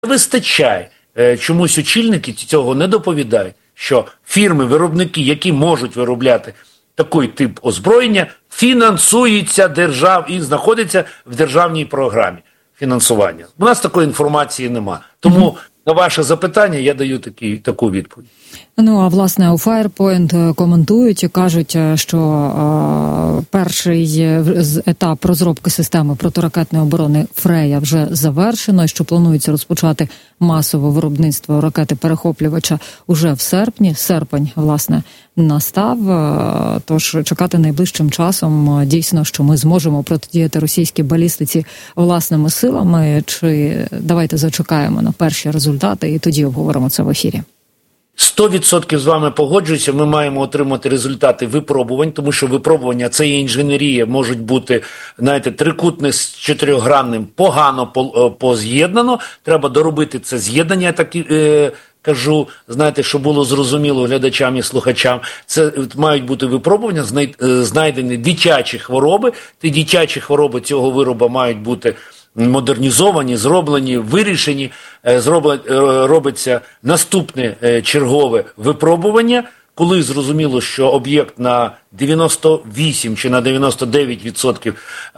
вистачає. Чомусь очільники цього не доповідають, що фірми, виробники, які можуть виробляти такий тип озброєння, фінансуються і знаходяться в державній програмі фінансування. У нас такої інформації нема. Тому на ваше запитання я даю таку відповідь. Ну, а власне у Firepoint коментують і кажуть, що перший етап розробки системи протиракетної оборони Фрея вже завершено, і що планується розпочати масове виробництво ракети-перехоплювача уже в серпні. Серпень, власне, настав, тож чекати найближчим часом дійсно, що ми зможемо протидіяти російській балістиці власними силами, чи давайте зачекаємо на перші результати і тоді обговоримо це в ефірі. 100% з вами погоджуюся, ми маємо отримати результати випробувань, тому що випробування – це є інженерія, можуть бути, знаєте, трикутне з чотирьохгранним погано поз'єднано, треба доробити це з'єднання, я так кажу, знаєте, щоб було зрозуміло глядачам і слухачам. Це мають бути випробування, знайдені дитячі хвороби, ті дитячі хвороби цього вироба мають бути модернізовані, зроблені, вирішені, робиться наступне чергове випробування, коли зрозуміло, що об'єкт на 98 чи на 99%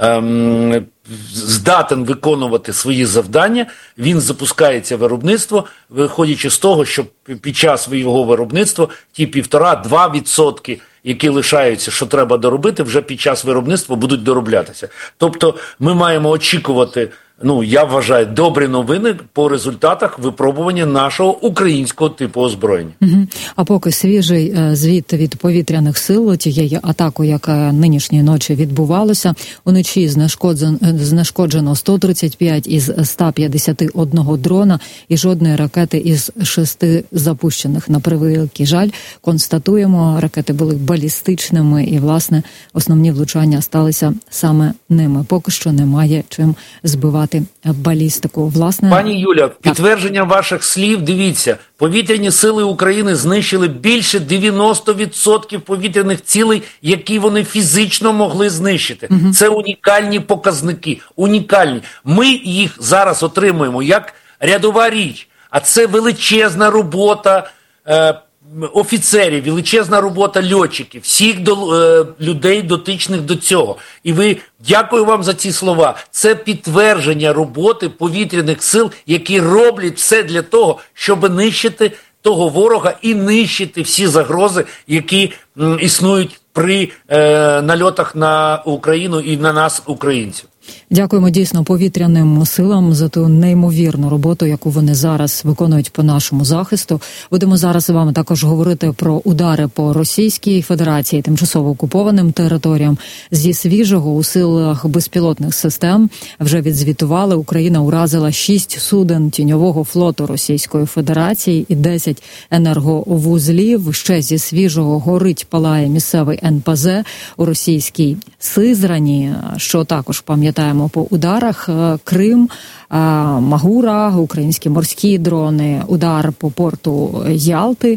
здатен виконувати свої завдання, він запускається в виробництво, виходячи з того, що під час його виробництва ті 1,5-2%, які лишаються, що треба доробити, вже під час виробництва будуть дороблятися. Тобто ми маємо очікувати, я вважаю, добрі новини по результатах випробування нашого українського типу озброєння. А поки свіжий звіт від повітряних сил тієї атаки, яка нинішньої ночі відбувалася, уночі знешкоджено 135 із 151 дрона і жодної ракети із 6 запущених. На превеликий жаль, констатуємо, ракети були балістичними і, власне, основні влучання сталися саме ними. Поки що немає чим збивати балістику. Власне, пані Юля, підтвердження ваших слів, дивіться, повітряні сили України знищили більше 90% повітряних цілей, які вони фізично могли знищити. Це унікальні показники, унікальні. Ми їх зараз отримуємо як рядова річ, а це величезна робота офіцерів, величезна робота льотчиків, всіх людей, дотичних до цього. І дякую вам за ці слова. Це підтвердження роботи повітряних сил, які роблять все для того, щоб нищити того ворога і нищити всі загрози, які існують при нальотах на Україну і на нас, українців. Дякуємо дійсно повітряним силам за ту неймовірну роботу, яку вони зараз виконують по нашому захисту. Будемо зараз з вами також говорити про удари по Російській Федерації, тимчасово окупованим територіям. Зі свіжого у силах безпілотних систем вже відзвітували, Україна уразила 6 суден тіньового флоту Російської Федерації і 10 енерговузлів. Ще зі свіжого горить, палає місцевий НПЗ у російській Сизрані, що також пам'ятаємо по ударах. Крим, Магура, українські морські дрони, удар по порту Ялти.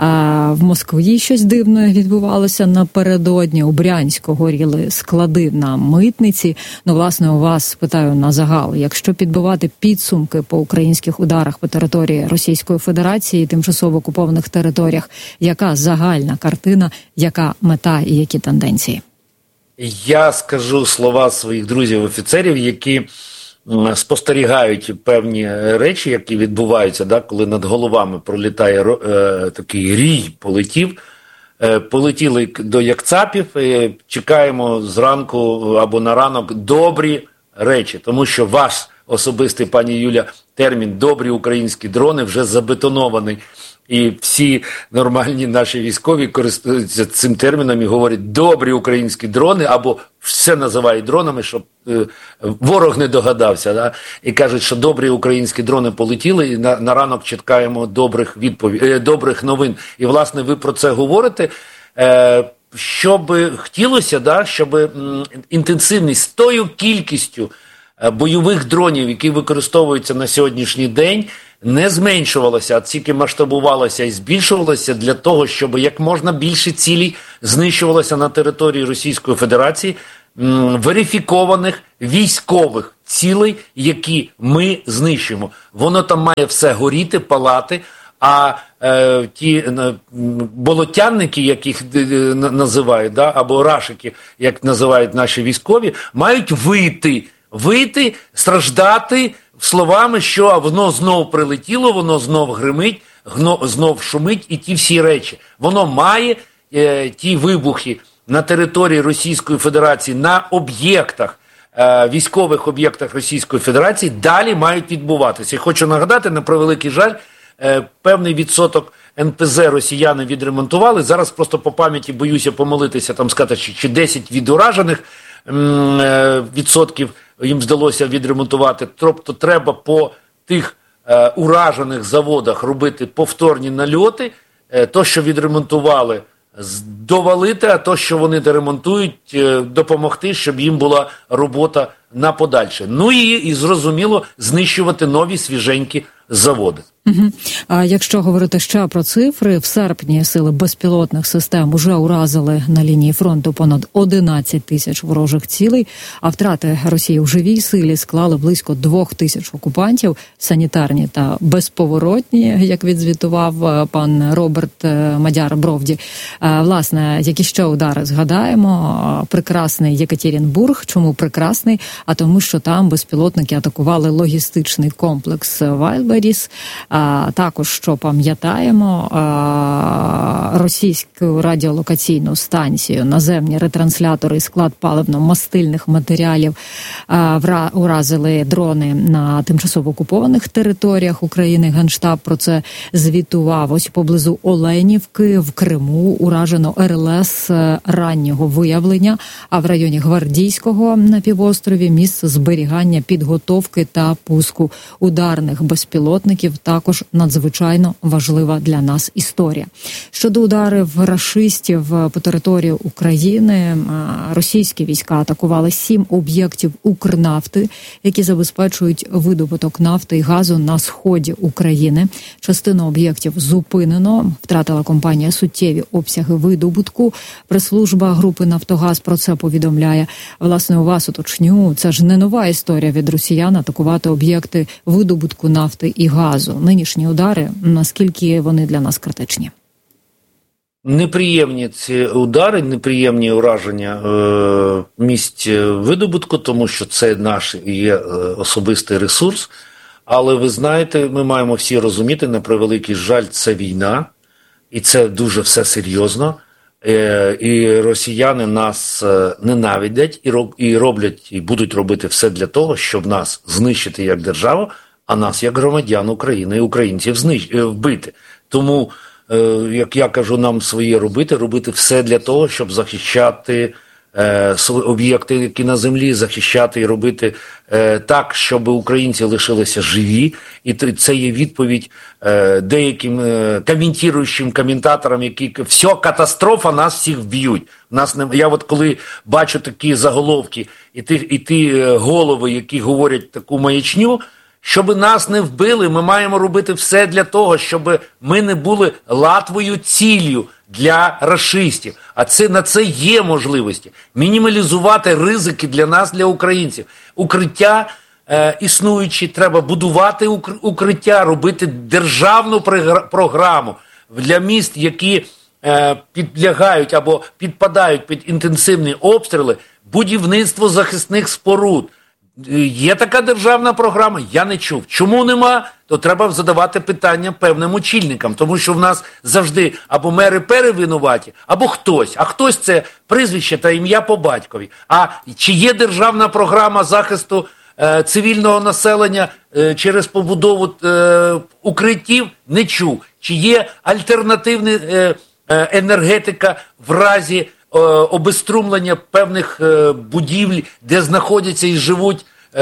В Москві щось дивне відбувалося напередодні. У Брянську горіли склади на митниці. Власне, у вас питаю на загал, якщо підбивати підсумки по українських ударах по території Російської Федерації, тимчасово окупованих територіях, яка загальна картина, яка мета і які тенденції? Я скажу слова своїх друзів-офіцерів, які спостерігають певні речі, які відбуваються, коли над головами пролітає такий рій полетів. Полетіли до Якцапів, чекаємо зранку або на ранок добрі речі, тому що ваш особистий, пані Юля, термін «добрі українські дрони» вже забетонований. І всі нормальні наші військові користуються цим терміном і говорять «добрі українські дрони» або все називають дронами, щоб ворог не догадався. Да? І кажуть, що добрі українські дрони полетіли і на ранок чекаємо добрих новин. І, власне, ви про це говорите. Що би хотілося, щоб інтенсивність з тою кількістю бойових дронів, які використовуються на сьогоднішній день, не зменшувалося, а тільки масштабувалося і збільшувалося для того, щоб як можна більше цілей знищувалося на території Російської Федерації, верифікованих військових цілей, які ми знищуємо. Воно там має все горіти, палати, а ті болотянники, яких називають, да, або рашики, як називають наші військові, мають вийти, страждати словами, що воно знов прилетіло, воно знов гримить, знов шумить і ті всі речі. Воно має ті вибухи на території Російської Федерації, на об'єктах, військових об'єктах Російської Федерації далі мають відбуватися. І хочу нагадати, на превеликий жаль, певний відсоток НПЗ росіяни відремонтували. Зараз просто по пам'яті боюся помилитися, там сказати, чи 10 від уражених відсотків їм вдалося відремонтувати. Тобто треба по тих уражених заводах робити повторні нальоти, то, що відремонтували, довалити, а то, що вони деремонтують, допомогти, щоб їм була робота на подальше. Ну і зрозуміло, знищувати нові свіженькі заводи. Угу. А якщо говорити ще про цифри, в серпні сили безпілотних систем уже уразили на лінії фронту понад 11 тисяч ворожих цілей, а втрати Росії у живій силі склали близько 2 тисяч окупантів, санітарні та безповоротні, як відзвітував пан Роберт Мадяр-Бровді. Власне, які ще удари згадаємо? Прекрасний Єкатеринбург. Чому прекрасний? А тому, що там безпілотники атакували логістичний комплекс Вайлберіс. Також, що пам'ятаємо, російську радіолокаційну станцію, наземні ретранслятори і склад паливно-мастильних матеріалів уразили дрони на тимчасово окупованих територіях України. Генштаб про це звітував. Ось поблизу Оленівки в Криму уражено РЛС раннього виявлення, а в районі Гвардійського на півострові місце зберігання, підготовки та пуску ударних безпілотників. Також надзвичайно важлива для нас історія. Щодо ударів рашистів по території України, російські війська атакували 7 об'єктів Укрнафти, які забезпечують видобуток нафти і газу на сході України. Частину об'єктів зупинено, втратила компанія суттєві обсяги видобутку. Прес-служба групи «Нафтогаз» про це повідомляє. Власне, у вас уточню, це ж не нова історія від росіян атакувати об'єкти видобутку нафти і газу. Нинішні удари, наскільки вони для нас критичні? Неприємні ці удари, неприємні ураження місць видобутку, тому що це наш є особистий ресурс. Але ви знаєте, ми маємо всі розуміти, на превеликий жаль, це війна, і це дуже все серйозно. І росіяни нас ненавидять і роблять, і будуть робити все для того, щоб нас знищити як державу, а нас як громадян України і українців вбити. Тому, як я кажу, нам своє робити все для того, щоб захищати об'єкти, які на землі, захищати і робити так, щоб українці лишилися живі. І це є відповідь деяким коментуючим коментаторам, які все, катастрофа, нас всіх вб'ють. Я от коли бачу такі заголовки і ті голови, які говорять таку маячню, щоб нас не вбили, ми маємо робити все для того, щоб ми не були латвою ціллю для рашистів. А на це є можливості. Мінімалізувати ризики для нас, для українців. Укриття існуючі, треба будувати укриття, робити державну програму для міст, які підлягають або підпадають під інтенсивні обстріли, будівництво захисних споруд. Є така державна програма? Я не чув. Чому нема? То треба задавати питання певним очільникам, тому що в нас завжди або мери перевинуваті, або хтось. А хтось – це прізвище та ім'я по батькові. А чи є державна програма захисту цивільного населення через побудову укриттів? Не чув. Чи є альтернативна енергетика в разі обеструмлення певних будівель, де знаходяться і живуть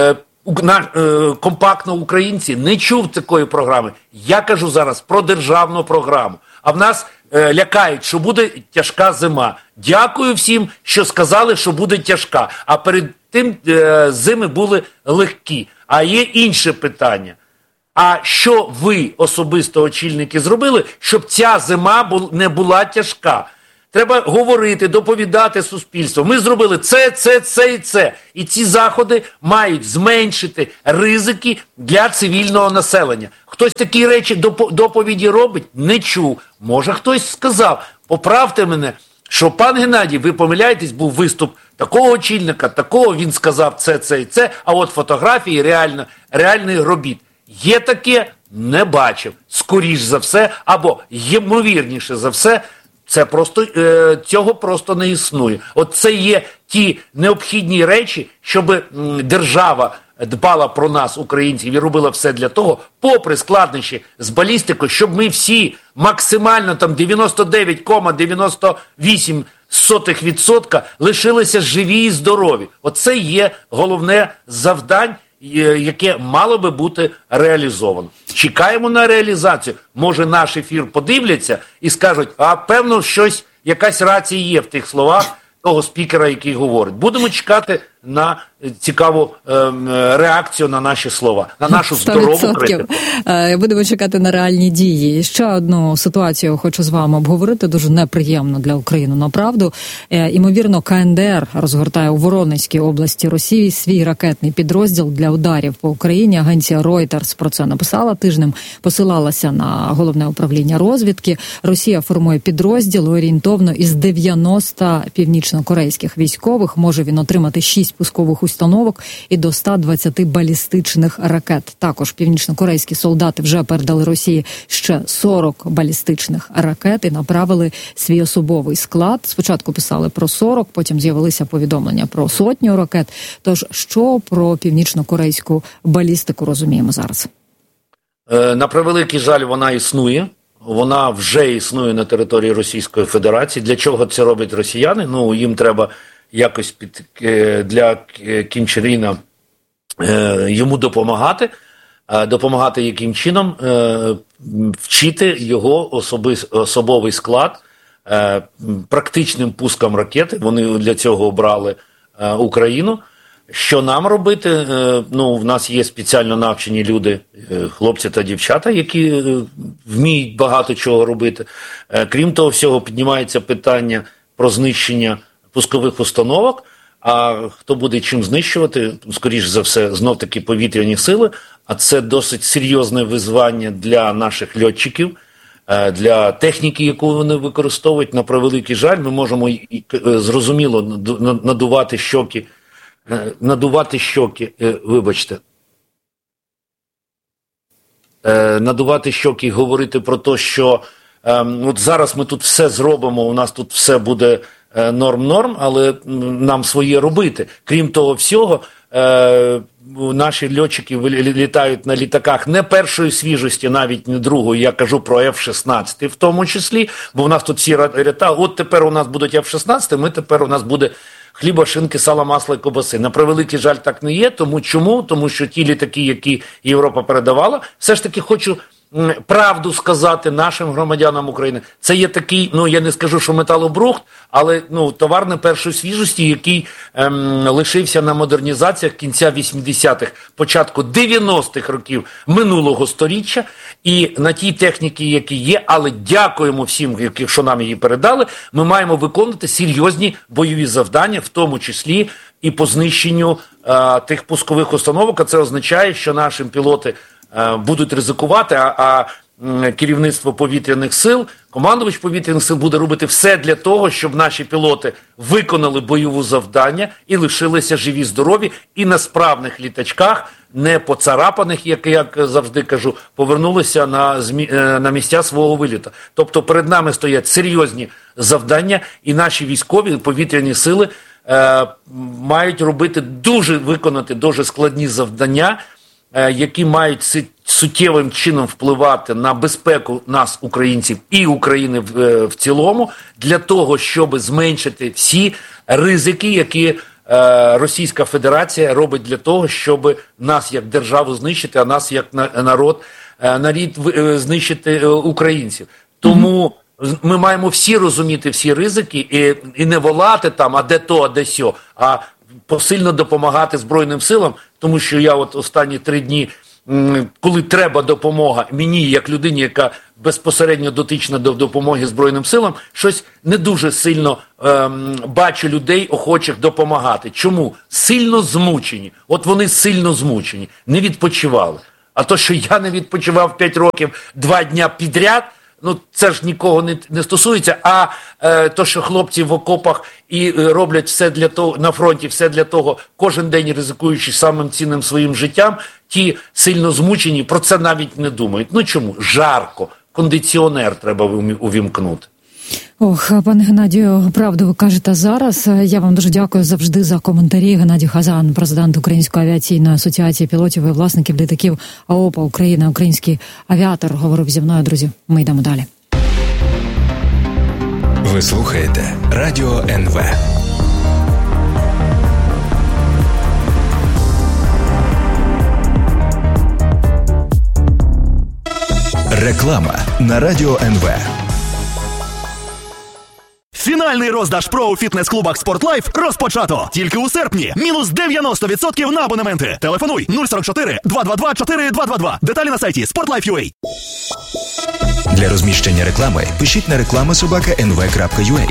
компактно українці? Не чув такої програми. Я кажу зараз про державну програму. А в нас лякають, що буде тяжка зима. Дякую всім, що сказали, що буде тяжка. А перед тим зими були легкі. А є інше питання. А що ви, особисто очільники, зробили, щоб ця зима не була тяжка? Треба говорити, доповідати суспільству. Ми зробили це і це. І ці заходи мають зменшити ризики для цивільного населення. Хтось такі речі, доповіді робить? Не чув. Може хтось сказав, поправте мене, що пан Геннадій, ви помиляєтесь, був виступ такого очільника, такого, він сказав це і це, а от фотографії реальних робіт. Є таке? Не бачив. Скоріш за все, або ймовірніше за все, цього просто не існує. От це є ті необхідні речі, щоб держава дбала про нас, українців, і робила все для того, попри складнощі з балістикою, щоб ми всі максимально там 99,98% лишилися живі і здорові. Оце є головне завдання, яке мало би бути реалізовано. Чекаємо на реалізацію. Може, наш ефір подивляться і скажуть, а певно, якась рація є в тих словах того спікера, який говорить. Будемо чекати на цікаву реакцію на наші слова, на нашу здорову критику. Будемо чекати на реальні дії. Ще одну ситуацію хочу з вами обговорити, дуже неприємно для України, направду. Імовірно, КНДР розгортає у Воронезькій області Росії свій ракетний підрозділ для ударів по Україні. Агенція Reuters про це написала тижнем, посилалася на Головне управління розвідки. Росія формує підрозділ орієнтовно із 90 північно-корейських військових. Може він отримати 6 пускових установок і до 120 балістичних ракет. Також північно-корейські солдати вже передали Росії ще 40 балістичних ракет і направили свій особовий склад. Спочатку писали про 40, потім з'явилися повідомлення про 100 ракет. Тож, що про північно-корейську балістику розуміємо зараз? На превеликий жаль, вона існує. Вона вже існує на території Російської Федерації. Для чого це роблять росіяни? Їм треба якось для Кім Чен Іна йому допомагати. Допомагати яким чином? Вчити його особовий склад практичним пускам ракети. Вони для цього обрали Україну. Що нам робити? В нас є спеціально навчені люди, хлопці та дівчата, які вміють багато чого робити. Крім того всього, піднімається питання про знищення пускових установок, а хто буде чим знищувати, скоріш за все, знов-таки повітряні сили, а це досить серйозне визвання для наших льотчиків, для техніки, яку вони використовують. На превеликий жаль, ми можемо, зрозуміло, надувати щоки і говорити про те, що от зараз ми тут все зробимо, у нас тут все буде норм, але нам своє робити. Крім того всього, наші льотчики літають на літаках не першої свіжості, навіть не другої, я кажу про F-16 в тому числі, бо в нас тут всі літали, от тепер у нас будуть F-16, тепер у нас буде хліба, шинки, сала, масла і ковбаси. На превеликий жаль, так не є. Чому? Тому що ті літаки, які Європа передавала, все ж таки хочу правду сказати нашим громадянам України. Це є такий, я не скажу, що металобрухт, але товар не першої свіжості, який лишився на модернізаціях кінця 80-х, початку 90-х років минулого сторіччя. І на тій техніці, які є, але дякуємо всім, що нам її передали, ми маємо виконувати серйозні бойові завдання, в тому числі і по знищенню тих пускових установок. А це означає, що наші пілоти будуть ризикувати, а керівництво повітряних сил, командувач повітряних сил буде робити все для того, щоб наші пілоти виконали бойове завдання і лишилися живі, здорові, і на справних літачках, не поцарапаних, як я завжди кажу, повернулися на місця свого виліту. Тобто перед нами стоять серйозні завдання, і наші військові повітряні сили мають виконати дуже складні завдання, які мають суттєвим чином впливати на безпеку нас, українців, і України в цілому, для того, щоб зменшити всі ризики, які Російська Федерація робить для того, щоб нас як державу знищити, а нас як народ знищити українців. Тому ми маємо всі розуміти всі ризики і не волати там, а де то, а де сьо, а посильно допомагати Збройним силам, тому що я от останні 3 дні коли треба допомога мені, як людині, яка безпосередньо дотична до допомоги Збройним силам, щось не дуже сильно бачу людей, охочих допомагати. Чому? Сильно змучені. От вони сильно змучені, не відпочивали. А то, що я не відпочивав 5 років 2 дня підряд, ну це ж нікого не стосується, а то, що хлопці в окопах і роблять все для того, на фронті все для того, кожен день ризикуючи самим цінним своїм життям, ті сильно змучені, про це навіть не думають. Ну чому? Жарко, кондиціонер треба увімкнути. Ох, пане Геннадію, правду ви кажете зараз. Я вам дуже дякую завжди за коментарі. Геннадій Хазан, президент Української авіаційної асоціації пілотів і власників літаків АОПА Україна, український авіатор, говорив зі мною, друзі. Ми йдемо далі. Ви слухаєте Радіо НВ. Реклама на Радіо НВ. Фінальний роздаж ПРО у фітнес-клубах «Спортлайф» розпочато. Тільки у серпні. Мінус 90% на абонементи. Телефонуй 044 222 4222. Деталі на сайті sportlife.ua. Для розміщення реклами пишіть на reklama@nv.ua.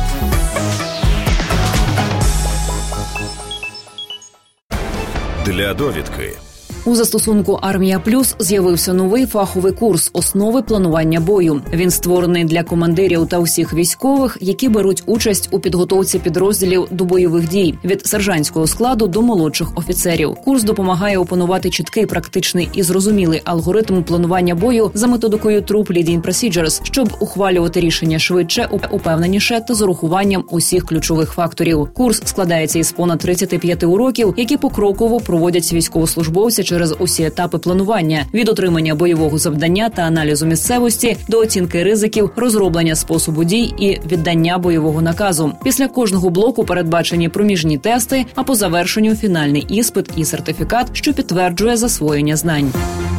Для довідки. У застосунку «Армія Плюс» з'явився новий фаховий курс «Основи планування бою». Він створений для командирів та усіх військових, які беруть участь у підготовці підрозділів до бойових дій – від сержантського складу до молодших офіцерів. Курс допомагає опанувати чіткий, практичний і зрозумілий алгоритм планування бою за методикою Troop Leading Procedures, щоб ухвалювати рішення швидше, упевненіше та з урахуванням усіх ключових факторів. Курс складається із понад 35 уроків, які покроково проводять військовослужбовці через усі етапи планування – від отримання бойового завдання та аналізу місцевості до оцінки ризиків, розроблення способу дій і віддання бойового наказу. Після кожного блоку передбачені проміжні тести, а по завершенню фінальний іспит і сертифікат, що підтверджує засвоєння знань.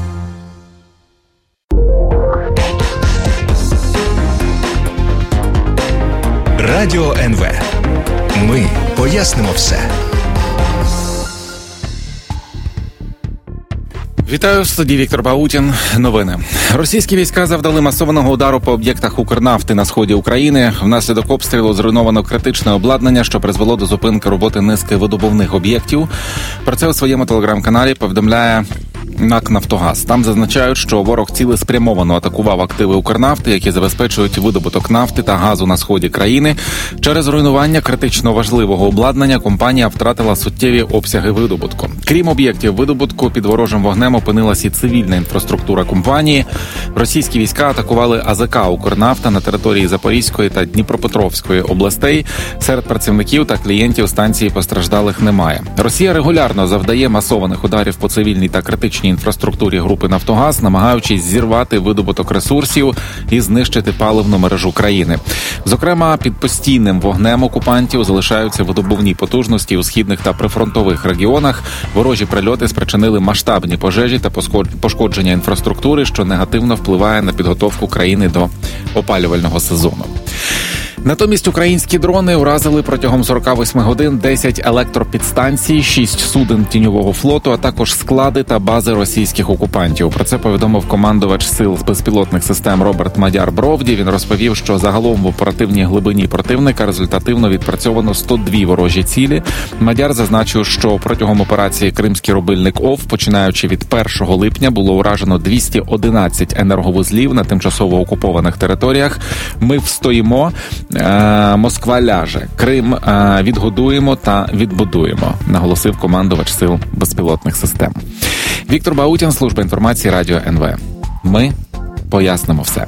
Радіо НВ. Ми пояснимо все. Вітаю, в студії Віктор Баутін. Новини. Російські війська завдали масованого удару по об'єктах Укрнафти на сході України. Внаслідок обстрілу зруйновано критичне обладнання, що призвело до зупинки роботи низки видобувних об'єктів. Про це у своєму телеграм-каналі повідомляє НАК «Нафтогаз». Там зазначають, що ворог цілеспрямовано атакував активи Укрнафти, які забезпечують видобуток нафти та газу на сході країни. Через руйнування критично важливого обладнання компанія втратила суттєві обсяги видобутку. Крім об'єктів видобутку, під ворожим вогнем опинилась і цивільна інфраструктура компанії. Російські війська атакували АЗК «Укрнафта» на території Запорізької та Дніпропетровської областей. Серед працівників та клієнтів станції постраждалих немає. Росія регулярно завдає масованих ударів по цивільній та критичній інфраструктурі групи «Нафтогаз», намагаючись зірвати видобуток ресурсів і знищити паливну мережу країни. Зокрема, під постійним вогнем окупантів залишаються видобувні потужності у східних та прифронтових регіонах. Ворожі прильоти спричинили масштабні пожежі та пошкодження інфраструктури, що негативно впливає на підготовку країни до опалювального сезону. Натомість українські дрони уразили протягом 48 годин 10 електропідстанцій, 6 суден тіньового флоту, а також склади та бази російських окупантів. Про це повідомив командувач сил безпілотних систем Роберт Мадяр Бровді. Він розповів, що загалом в оперативній глибині противника результативно відпрацьовано 102 ворожі цілі. Мадяр зазначив, що протягом операції «Кримський рубильник ОВ», починаючи від 1 липня, було уражено 211 енерговузлів на тимчасово окупованих територіях. Ми встоїмо, Москва ляже. Крим відгодуємо та відбудуємо, наголосив командувач сил безпілотних систем. Віктор Баутін, служба інформації Радіо НВ. Ми пояснимо все.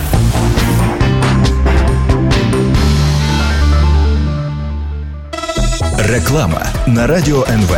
Реклама на Радіо НВ.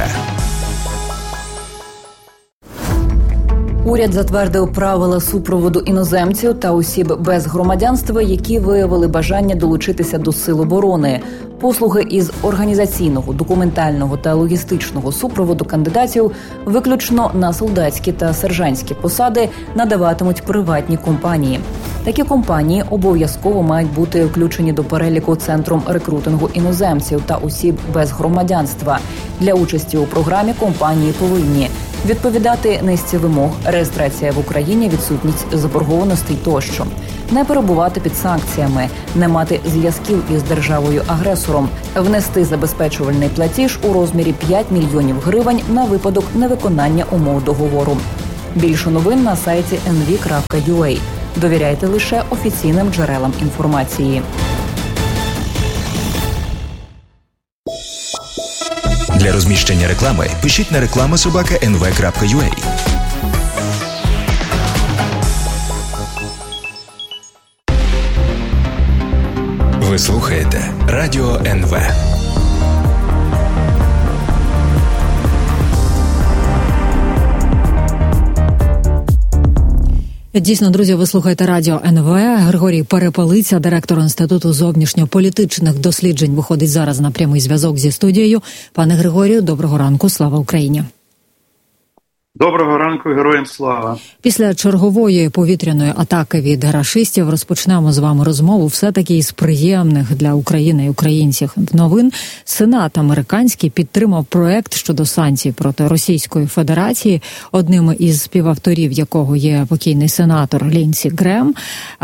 Уряд затвердив правила супроводу іноземців та осіб без громадянства, які виявили бажання долучитися до Сил оборони. Послуги із організаційного, документального та логістичного супроводу кандидатів виключно на солдатські та сержантські посади надаватимуть приватні компанії. Такі компанії обов'язково мають бути включені до переліку Центром рекрутингу іноземців та осіб без громадянства. Для участі у програмі компанії повинні відповідати низці вимог, реєстрація в Україні, відсутність заборгованостей тощо, не перебувати під санкціями, не мати зв'язків із державою-агресором, внести забезпечувальний платіж у розмірі 5 мільйонів гривень на випадок невиконання умов договору. Більше новин на сайті nv.ua. Довіряйте лише офіційним джерелам інформації. Для розміщення реклами пишіть на reklama@nv.ua. Ви слухаєте Радіо НВ. Дійсно, друзі, ви слухаєте Радіо НВ. Григорій Перепелиця, директор Інституту зовнішньополітичних досліджень, виходить зараз на прямий зв'язок зі студією. Пане Григорію, доброго ранку, слава Україні. Доброго ранку, героям слава. Після чергової повітряної атаки від рашистів розпочнемо з вами розмову все-таки із приємних для України і українців новин. Сенат американський підтримав проект щодо санкцій проти Російської Федерації, одним із співавторів якого є покійний сенатор Лінсі Грем.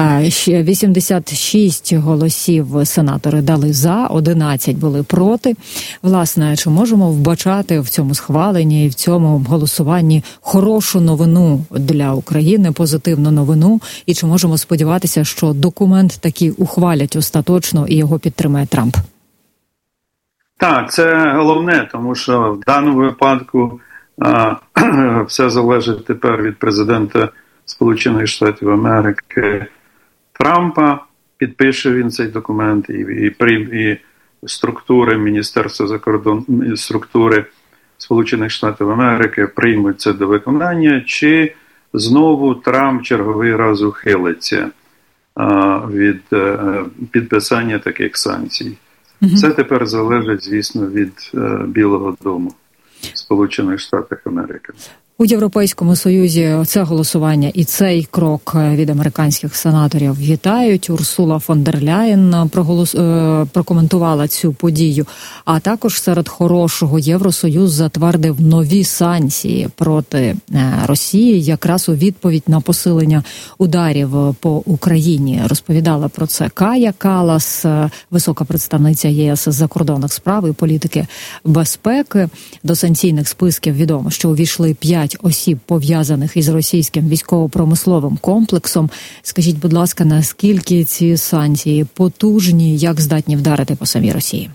86 голосів сенатори дали за, 11 були проти. Власне, чи можемо вбачати в цьому схваленні і в цьому голосуванні хорошу новину для України, позитивну новину, і чи можемо сподіватися, що документ таки ухвалять остаточно і його підтримає Трамп? Так, це головне, тому що в даному випадку все залежить тепер від президента Сполучених Штатів Америки Трампа. Підпише він цей документ і структури Міністерства закордонних структури Сполучених Штатів Америки приймуть це до виконання, чи знову Трамп черговий раз ухилиться від підписання таких санкцій. Це тепер залежить, звісно, від Білого дому Сполучених Штатів Америки. У Європейському Союзі це голосування і цей крок від американських сенаторів вітають. Урсула фон дер Ляєн прокоментувала цю подію. А також серед хорошого Євросоюз затвердив нові санкції проти Росії якраз у відповідь на посилення ударів по Україні. Розповідала про це Кая Калас, висока представниця ЄС з закордонних справ і політики безпеки. До санкційних списків відомо, що увійшли 5 осіб, пов'язаних із російським військово-промисловим комплексом. Скажіть, будь ласка, наскільки ці санкції потужні, як здатні вдарити по самій Росії?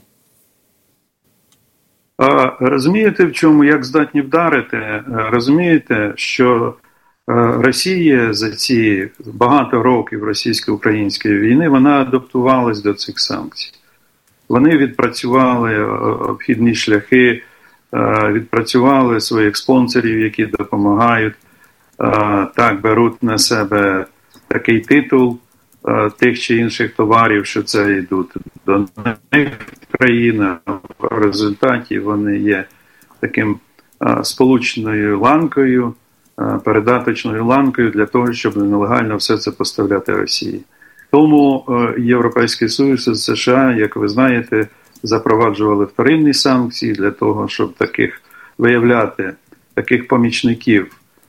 Розумієте, в чому, як здатні вдарити? Розумієте, що Росія за ці багато років російсько-української війни, вона адаптувалась до цих санкцій. Вони відпрацювали обхідні шляхи, відпрацювали своїх спонсорів, які допомагають, так, беруть на себе такий титул тих чи інших товарів, що це йдуть до них в країну. В результаті вони є таким сполучною ланкою, передаточною ланкою для того, щоб нелегально все це поставляти Росії. Тому Європейський Союз і США, як ви знаєте, запроваджували вторинні санкції для того, щоб виявляти таких помічників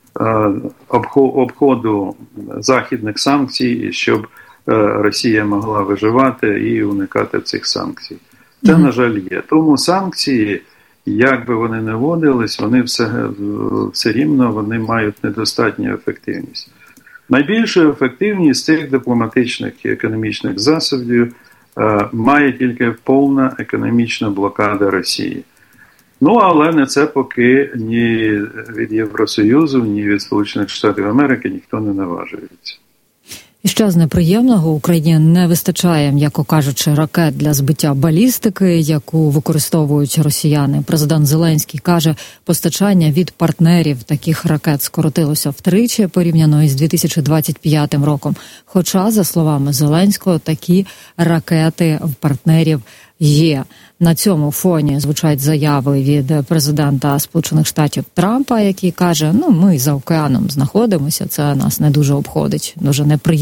обходу західних санкцій, щоб Росія могла виживати і уникати цих санкцій. Це, на жаль, є. Тому санкції, як би вони не вводились, вони все рівно вони мають недостатню ефективність. Найбільшу ефективність цих дипломатичних і економічних засобів має тільки повна економічна блокада Росії. Ну, але на це поки ні від Євросоюзу, ні від Сполучених Штатів Америки ніхто не наважується. І ще з неприємного, Україні не вистачає, м'яко кажучи, ракет для збиття балістики, яку використовують росіяни. Президент Зеленський каже, постачання від партнерів таких ракет скоротилося втричі порівняно із 2025 роком. Хоча, за словами Зеленського, такі ракети в партнерів є. На цьому фоні звучать заяви від президента Сполучених Штатів Трампа, який каже, ми за океаном знаходимося, це нас не дуже обходить, дуже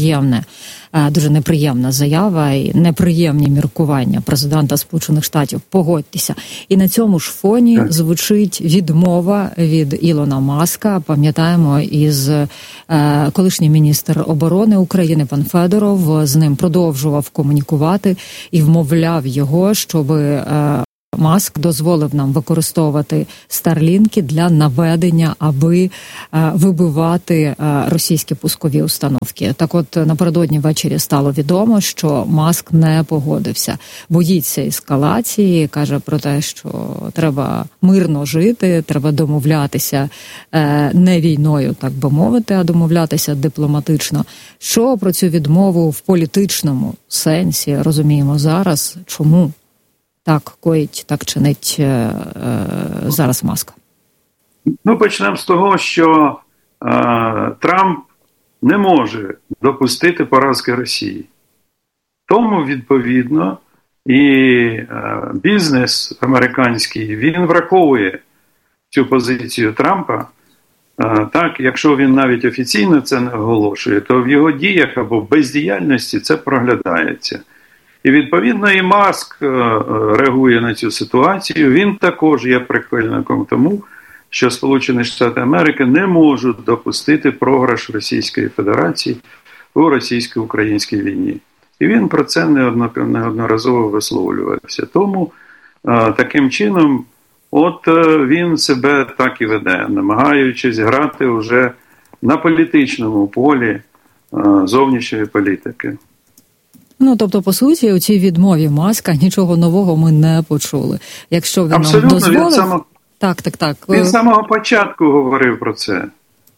неприємна заява і неприємні міркування президента Сполучених Штатів, погодьтеся. І на цьому ж фоні звучить відмова від Ілона Маска, пам'ятаємо, із колишній міністр оборони України пан Федоров, з ним продовжував комунікувати і вмовляв його, щоби Маск дозволив нам використовувати старлінки для наведення, аби вибивати російські пускові установки. Так от, напередодні ввечері стало відомо, що Маск не погодився. Боїться ескалації, каже про те, що треба мирно жити, треба домовлятися не війною, так би мовити, а домовлятися дипломатично. Що про цю відмову в політичному сенсі розуміємо зараз? Чому так коїть, так чинить зараз Маск? Почнемо з того, що Трамп не може допустити поразки Росії. Тому, відповідно, і бізнес американський, він враховує цю позицію Трампа. Так, якщо він навіть офіційно це не оголошує, то в його діях або в бездіяльності це проглядається. І, відповідно, і Маск реагує на цю ситуацію. Він також є прихильником тому, що Сполучені Штати Америки не можуть допустити програш Російської Федерації у російсько-українській війні. І він про це неодноразово висловлювався. Тому таким чином він себе так і веде, намагаючись грати вже на політичному полі зовнішньої політики. Тобто, по суті, у цій відмові Маска нічого нового ми не почули. Якщо він абсолютно, нам дозволив... Так. Він з самого початку говорив про це,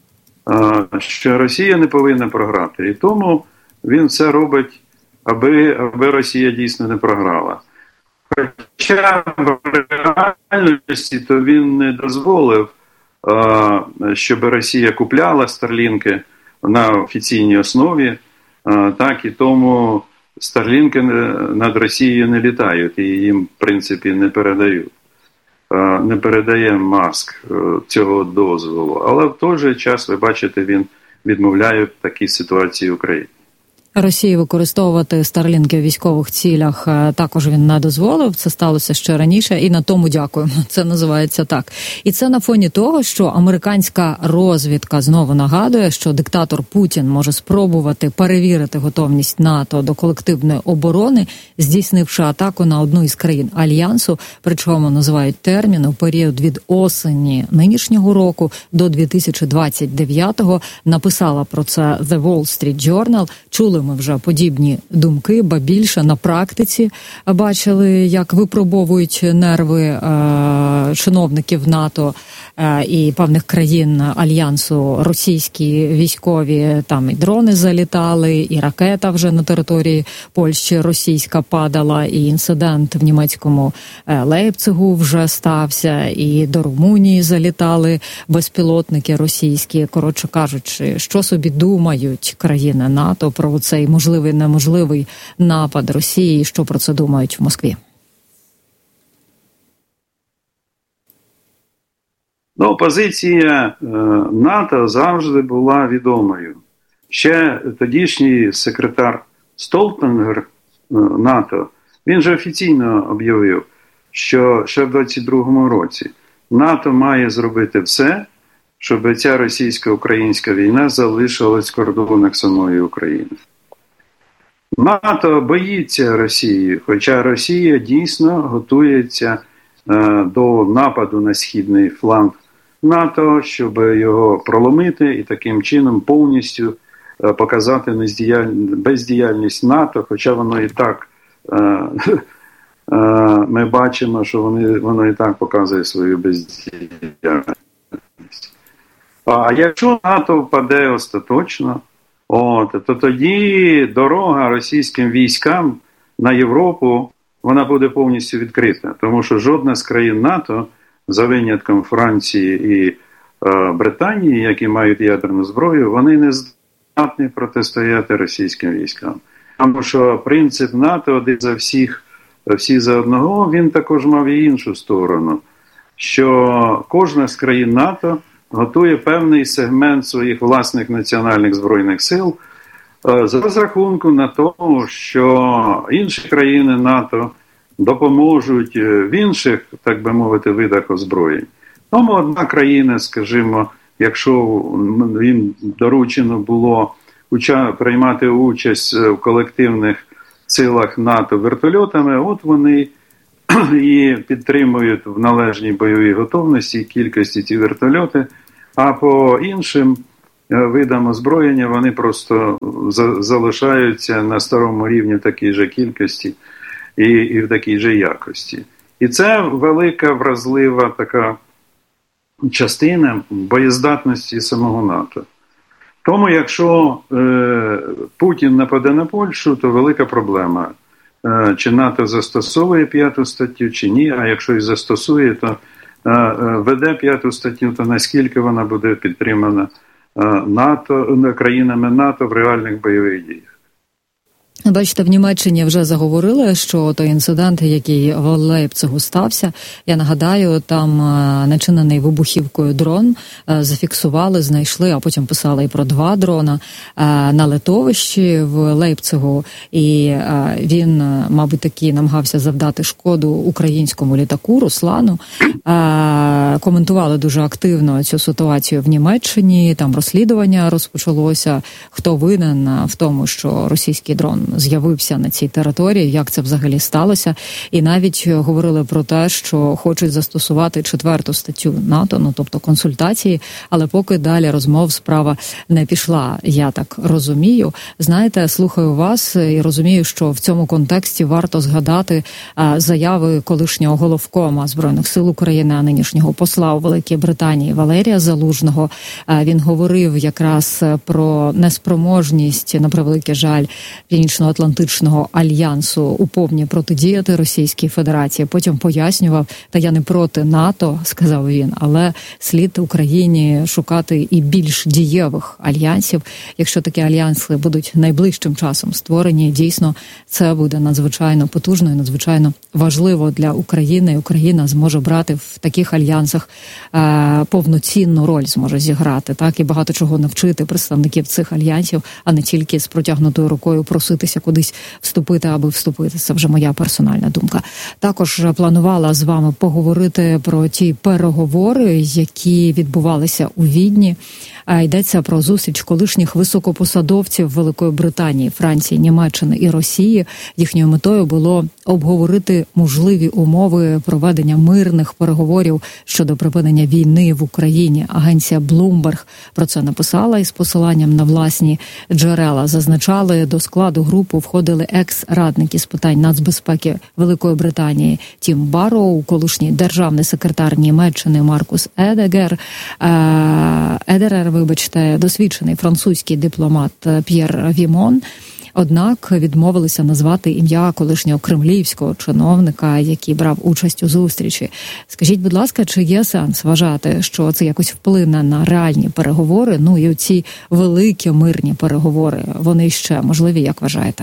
що Росія не повинна програти. І тому він все робить, аби Росія дійсно не програла. Хоча в реальності то він не дозволив, щоб Росія купляла старлінки на офіційній основі, так, і тому старлінки над Росією не літають і їм, в принципі, не передають. Не передає Маск цього дозволу. Але в той же час, ви бачите, він відмовляє в такій ситуації Україні. Росії використовувати старлінки в військових цілях також він не дозволив. Це сталося ще раніше, і на тому дякуємо. Це називається так. І це на фоні того, що американська розвідка знову нагадує, що диктатор Путін може спробувати перевірити готовність НАТО до колективної оборони, здійснивши атаку на одну із країн Альянсу, причому називають термін у період від осені нинішнього року до 2029-го. Написала про це The Wall Street Journal. Чули ми вже подібні думки, ба більше на практиці бачили, як випробовують нерви чиновників НАТО і певних країн Альянсу російські військові. Там і дрони залітали, і ракета вже на території Польщі російська падала, і інцидент в німецькому Лейпцигу вже стався, і до Румунії залітали безпілотники російські. Коротше кажучи, що собі думають країни НАТО про цей можливий, неможливий напад Росії, що про це думають в Москві? Позиція НАТО завжди була відомою. Ще тодішній секретар Столтенгер НАТО, він же офіційно об'явив, що ще в 22-му році НАТО має зробити все, щоб ця російсько-українська війна залишилась в кордонах самої України. НАТО боїться Росії, хоча Росія дійсно готується до нападу на східний фланг НАТО, щоб його проломити і таким чином повністю показати бездіяльність НАТО, хоча воно і так, ми бачимо, що воно і так показує свою бездіяльність. А якщо НАТО впаде остаточно, то тоді дорога російським військам на Європу, вона буде повністю відкрита. Тому що жодна з країн НАТО, за винятком Франції і Британії, які мають ядерну зброю, вони не здатні протистояти російським військам. Тому що принцип НАТО один за всіх всі за одного, він також мав і іншу сторону, що кожна з країн НАТО готує певний сегмент своїх власних національних збройних сил з розрахунку на тому, що інші країни НАТО допоможуть в інших, так би мовити, видах озброєнь. Тому одна країна, скажімо, якщо їм доручено було приймати участь в колективних силах НАТО вертольотами, от вони і підтримують в належній бойовій готовності і кількості ці вертольоти, а по іншим видам озброєння вони просто залишаються на старому рівні в такій же кількості і в такій же якості. І це велика вразлива така частина боєздатності самого НАТО. Тому якщо Путін нападе на Польщу, то велика проблема. Чи НАТО застосовує 5-ту статтю, чи ні, а якщо і застосує, то веде 5-ту статтю, то наскільки вона буде підтримана країнами НАТО в реальних бойових діях. Бачите, в Німеччині вже заговорили, що той інцидент, який в Лейпцигу стався, я нагадаю, там начинений вибухівкою дрон зафіксували, знайшли, а потім писали і про 2 дрона на литовищі в Лейпцигу, і він, мабуть, таки намагався завдати шкоду українському літаку Руслану. Коментували дуже активно цю ситуацію в Німеччині, там розслідування розпочалося, хто винен в тому, що російський дрон з'явився на цій території, як це взагалі сталося. І навіть говорили про те, що хочуть застосувати 4-ту статтю НАТО, ну тобто консультації, але поки далі розмов справа не пішла, я так розумію. Знаєте, слухаю вас і розумію, що в цьому контексті варто згадати заяви колишнього головкома Збройних сил України, а нинішнього посла у Великій Британії Валерія Залужного. Він говорив якраз про неспроможність, на превеликий жаль, Північно-Атлантичного альянсу уповні протидіяти Російській Федерації. Потім пояснював, та я не проти НАТО, сказав він, але слід Україні шукати і більш дієвих альянсів. Якщо такі альянси будуть найближчим часом створені, дійсно це буде надзвичайно потужно і надзвичайно важливо для України. І Україна зможе брати в таких альянсах повноцінну роль, зможе зіграти, так, і багато чого навчити представників цих альянсів, а не тільки з протягнутою рукою проситися кудись вступити, аби вступити. Це вже моя персональна думка. Також планувала з вами поговорити про ті переговори, які відбувалися у Відні. Йдеться про зустріч колишніх високопосадовців Великої Британії, Франції, Німеччини і Росії. Їхньою метою було обговорити можливі умови проведення мирних переговорів щодо припинення війни в Україні. Агенція Bloomberg про це написала із посиланням на власні джерела. Зазначали, до складу групи входили екс-радники з питань нацбезпеки Великої Британії Тім Барроу, колишній державний секретар Німеччини Маркус Едерер, досвідчений французький дипломат П'єр Вімон. Однак відмовилися назвати ім'я колишнього кремлівського чиновника, який брав участь у зустрічі. Скажіть, будь ласка, чи є сенс вважати, що це якось вплине на реальні переговори? Ну і ці великі мирні переговори, вони ще можливі, як вважаєте?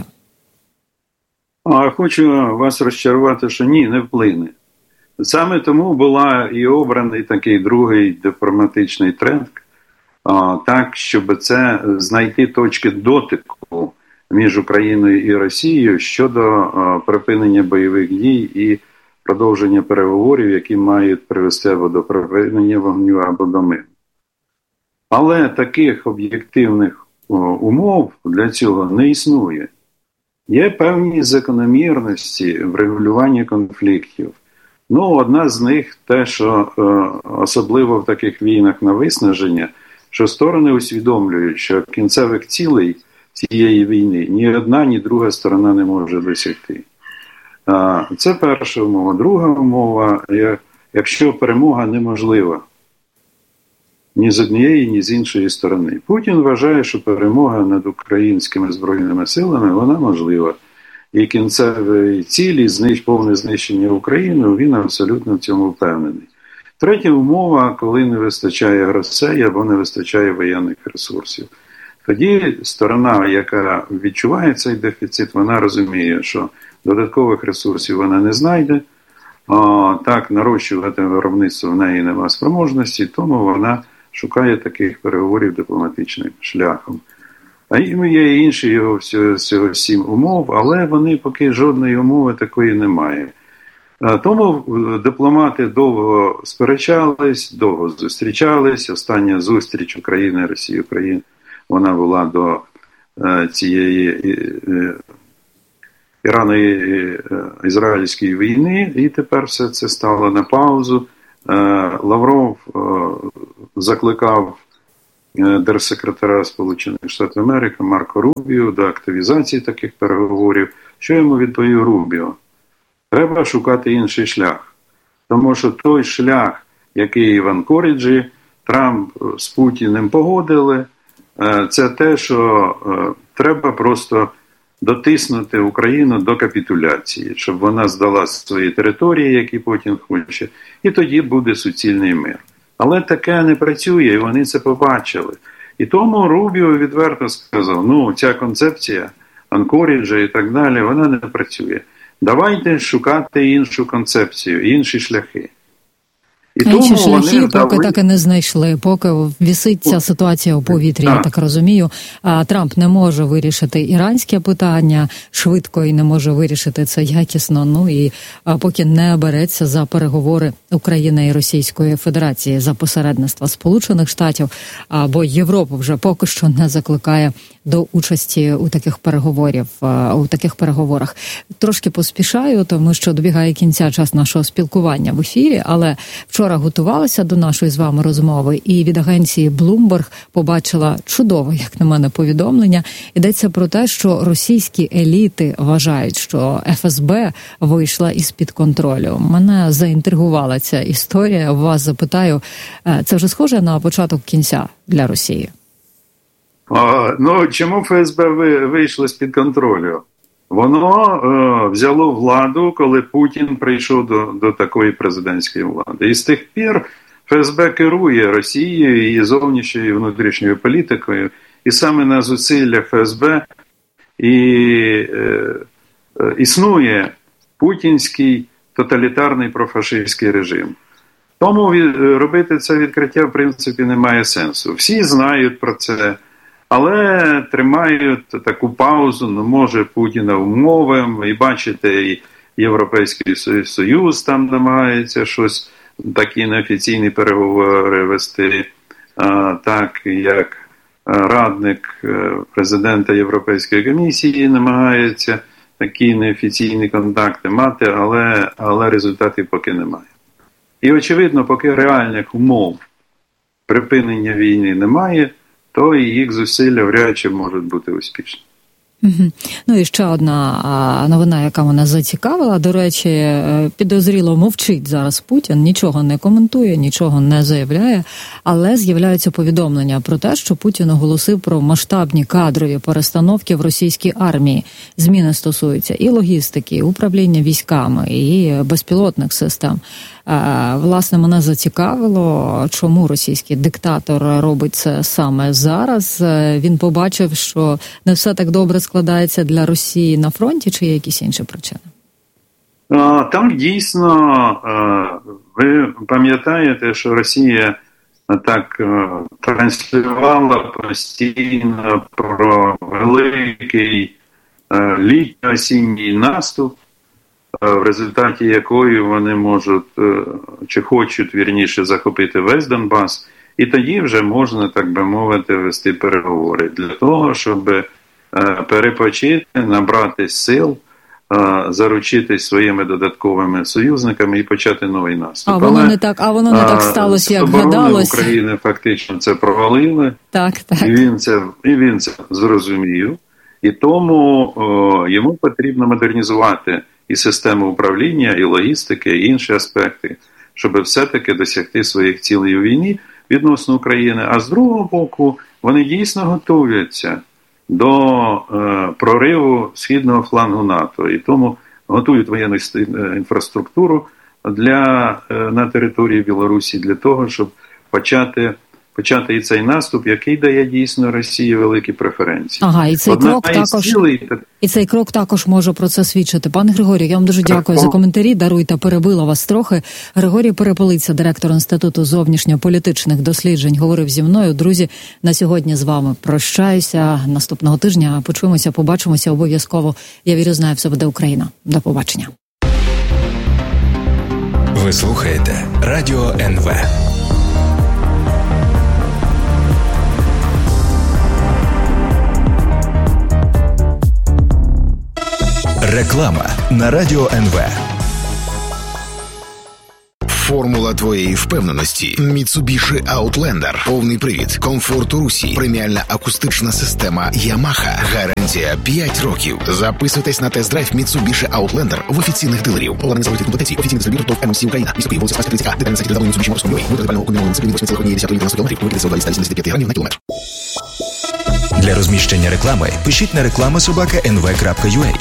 Хочу вас розчарувати, що ні, не вплине. Саме тому була і обраний такий другий дипломатичний тренд, так, щоб це знайти точки дотику між Україною і Росією щодо припинення бойових дій і продовження переговорів, які мають привести або до припинення вогню, або до миру. Але таких об'єктивних умов для цього не існує. Є певні закономірності в регулюванні конфліктів. Одна з них те, що особливо в таких війнах на виснаження, що сторони усвідомлюють, що кінцевих цілей цієї війни ні одна, ні друга сторона не може досягти. Це перша умова. Друга умова, якщо перемога неможлива ні з однієї, ні з іншої сторони. Путін вважає, що перемога над українськими збройними силами, вона можлива. І кінцеві цілі, повне знищення України, він абсолютно в цьому впевнений. Третя умова, коли не вистачає грошей або не вистачає воєнних ресурсів. Тоді сторона, яка відчуває цей дефіцит, вона розуміє, що додаткових ресурсів вона не знайде, так нарощувати виробництво в неї немає спроможності, тому вона шукає таких переговорів дипломатичним шляхом. А є інші його всього 7 умов, але вони поки жодної умови такої немає. Тому дипломати довго сперечались, довго зустрічались. Остання зустріч України, Росії, України, вона була до цієї Ірано-Ізраїльської війни, і тепер все це стало на паузу. Лавров закликав держсекретаря Сполучених Штатів Америки Марко Рубіо до активізації таких переговорів. Що йому відповів Рубіо? Треба шукати інший шлях. Тому що той шлях, який в Анкоріджі Трамп з Путіним погодили, це те, що треба просто дотиснути Україну до капітуляції, щоб вона здала свої території, які Путін хоче, і тоді буде суцільний мир. Але таке не працює, і вони це побачили. І тому Рубіо відверто сказав, ця концепція Анкоріджа і так далі, вона не працює. Давайте шукати іншу концепцію, інші шляхи. Інші шляхи поки так і не знайшли, поки вісить ця ситуація у повітрі, я так розумію. Трамп не може вирішити іранське питання швидко і не може вирішити це якісно, і поки не береться за переговори України і Російської Федерації за посередництва Сполучених Штатів, бо Європа вже поки що не закликає до участі у таких переговорах. Трошки поспішаю, тому що добігає кінця час нашого спілкування в ефірі, але вчора готувалася до нашої з вами розмови, і від агенції Bloomberg побачила чудове, як на мене, повідомлення. Йдеться про те, що російські еліти вважають, що ФСБ вийшла із-під контролю. Мене заінтригувала ця історія. Вас запитаю, це вже схоже на початок кінця для Росії? Чому ФСБ вийшло з-під контролю? Воно взяло владу, коли Путін прийшов до такої президентської влади. І з тих пір ФСБ керує Росією, її зовнішньою і внутрішньою політикою. І саме на зусилля ФСБ існує путінський тоталітарний профашистський режим. Тому робити це відкриття, в принципі, немає сенсу. Всі знають про це. Але тримають таку паузу, може Путіна умовим, і бачите, і Європейський Союз там намагається щось, такі неофіційні переговори вести, так як радник президента Європейської комісії намагається такі неофіційні контакти мати, але результатів поки немає. І очевидно, поки реальних умов припинення війни немає, то і їх зусилля вряд чи можуть бути успішні. І ще одна новина, яка мене зацікавила. До речі, підозріло мовчить зараз Путін, нічого не коментує, нічого не заявляє, але з'являються повідомлення про те, що Путін оголосив про масштабні кадрові перестановки в російській армії. Зміни стосуються і логістики, і управління військами, і безпілотних систем. Власне, мене зацікавило, чому російський диктатор робить це саме зараз. Він побачив, що не все так добре складається для Росії на фронті, чи є якісь інші причини? Там дійсно, ви пам'ятаєте, що Росія так транслювала постійно про великий літньо-осінній наступ, в результаті якої вони можуть, чи хочуть, вірніше, захопити весь Донбас, і тоді вже можна, так би мовити, вести переговори для того, щоб перепочити, набрати сил, заручитись своїми додатковими союзниками і почати новий наступ. Воно не так сталося, як гадалося. України фактично це провалили. Так. І він це зрозумів. І тому йому потрібно модернізувати і систему управління, і логістики, і інші аспекти, щоб все-таки досягти своїх цілей у війні відносно України. А з другого боку, вони дійсно готуються до прориву східного флангу НАТО. І тому готують воєнну інфраструктуру на території Білорусі для того, щоб почати почати і цей наступ, який дає дійсно Росії великі преференції. Ага, і цей крок також може про це свідчити. Пане Григорію, я вам дуже дякую за коментарі. Даруйте, перебила вас трохи. Григорій Переполиця, директор Інституту зовнішньополітичних досліджень, говорив зі мною. Друзі, на сьогодні з вами прощаюся. Наступного тижня почуємося, побачимося обов'язково. Я вірю, знаю, все буде Україна. До побачення. Ви слухаєте Радіо НВ. Реклама на Радіо НВ. Формула твоєї впевненості. Mitsubishi Outlander. Повний привід. Комфорт у русі. Преміальна акустична система Yamaha. Гарантія 5 років. Записуйтесь на тест-драйв Mitsubishi Outlander в офіційних дилерів. Поларний завод від комплектації. Офіційний дистриб'ютор ТОВ МС Україна. Місто Київ, вулиця Спаська 30А. Деталі на сайті Mitsubishi Морської. Вибір детального комбінованого на циклі 8,1 км. Викидайся у 275 грамів на кілометр. Для розміщення реклами пишіть на reklama@nv.ua.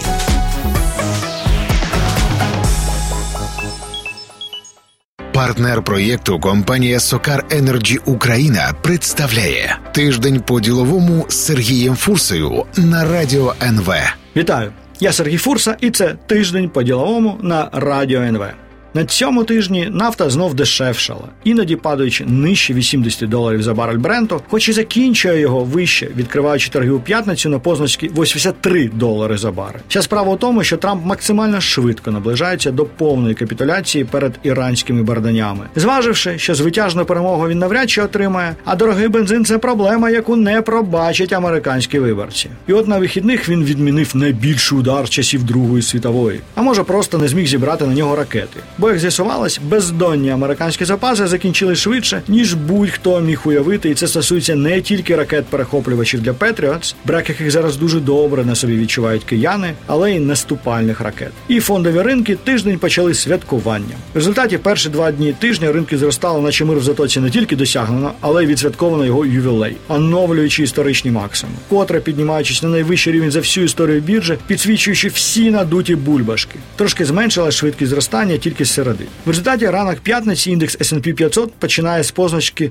Партнер проєкту компанія Сокар Енерджі Україна представляє «Тиждень по-діловому» з Сергієм Фурсою на Радіо НВ. Вітаю! Я Сергій Фурса, і це «Тиждень по-діловому» на Радіо НВ. На цьому тижні нафта знов дешевшала, іноді падаючи нижче $80 за барель Бренту, хоч і закінчує його вище, відкриваючи торги у п'ятницю на позначці $83 за барель. Вся справа у тому, що Трамп максимально швидко наближається до повної капітуляції перед іранськими барданями. Зваживши, що звитяжну перемогу він навряд чи отримає, а дорогий бензин – це проблема, яку не пробачать американські виборці. І от на вихідних він відмінив найбільший удар з часів Другої світової. А може просто не зміг зібрати на нього ракети. Бо, як з'ясувалось, бездонні американські запаси закінчили швидше, ніж будь-хто міг уявити, і це стосується не тільки ракет-перехоплювачів для Patriots, брак яких зараз дуже добре на собі відчувають кияни, але й наступальних ракет. І фондові ринки тиждень почали святкуванням. В результаті перші 2 дні тижня ринки зростали, наче мир в Затоці не тільки досягнено, але й відсвятковано його ювілей, оновлюючи історичні максимуми. Котре, піднімаючись на найвищий рівень за всю історію біржі, підсвічуючи всі надуті бульбашки. Трошки зменшила швидкість зростання тільки з середи. В результаті ранок п'ятниці індекс S&P 500 починає з позначки